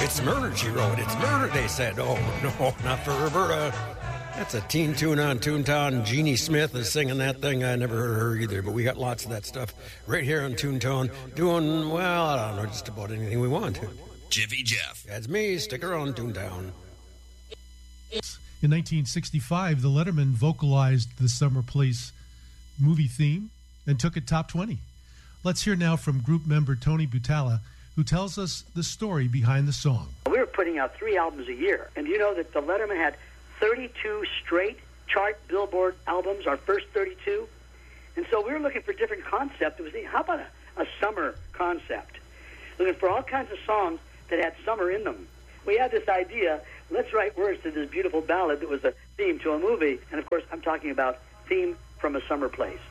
It's murder, she wrote. It's murder, they said. Oh, no, not for Roberta. That's a teen tune on Toontown. Jeannie Smith is singing that thing. I never heard of her either, but we got lots of that stuff right here on Toontown. Doing, well, I don't know, just about anything we want. Jiffy Jeff. That's me. Stick around, Toontown. In 1965, the Letterman vocalized the Summer Place movie theme and took it top 20. Let's hear now from group member Tony Butala, who tells us the story behind the song. We were putting out 3 albums a year, and you know that the Letterman had 32 straight chart Billboard albums, our first 32. And so we were looking for different concepts. It was, how about a summer concept? Looking for all kinds of songs that had summer in them. We had this idea, let's write words to this beautiful ballad that was a theme to a movie. And, of course, I'm talking about Theme from a Summer Place.